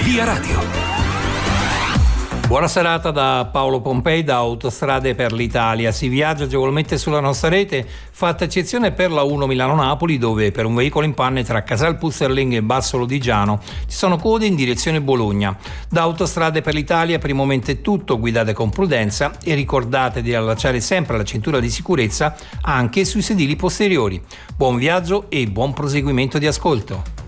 Via Radio. Buona serata da Paolo Pompei da Autostrade per l'Italia. Si viaggia agevolmente sulla nostra rete, fatta eccezione per la 1 Milano-Napoli, dove per un veicolo in panne tra Casal Pusterling e Bassolo di Giano ci sono code in direzione Bologna. Da Autostrade per l'Italia per il momento è tutto, guidate con prudenza e ricordate di allacciare sempre la cintura di sicurezza anche sui sedili posteriori. Buon viaggio e buon proseguimento di ascolto.